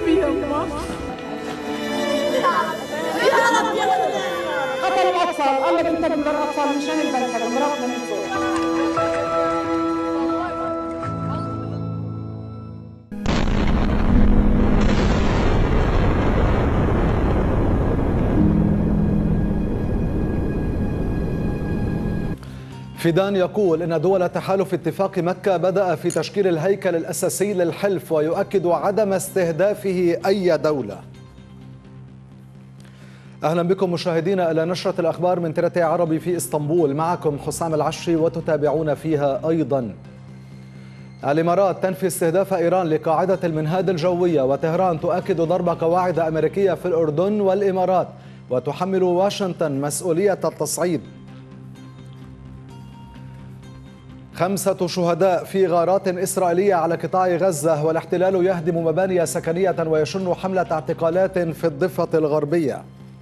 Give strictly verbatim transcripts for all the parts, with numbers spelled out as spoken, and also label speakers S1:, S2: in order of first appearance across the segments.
S1: قلبي يما. يا رب يا رب.
S2: قتل الأطفال، الله بينتقم للأطفال مشان البنكة مراتنا نفسه.
S3: فيدان يقول إن دول تحالف اتفاق مكة بدأ في تشكيل الهيكل الأساسي للحلف ويؤكد عدم استهدافه أي دولة. أهلا بكم مشاهدينا إلى نشرة الأخبار من ترتي عربي في إسطنبول، معكم حسام العشري وتتابعون فيها أيضا. الإمارات تنفي استهداف إيران لقاعدة المنهاد الجوية، وطهران تؤكد ضرب قواعد أمريكية في الأردن والإمارات، وتحمل واشنطن مسؤولية التصعيد. خمسة شهداء في غارات إسرائيلية على قطاع غزة، والاحتلال يهدم مباني سكنية ويشن حملة اعتقالات في الضفة الغربية.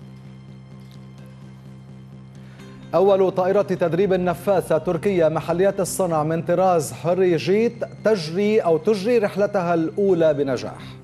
S3: أول طائرة تدريب نفاثة تركية محلية الصنع من طراز حري جيت تجري أو تجري رحلتها الأولى بنجاح.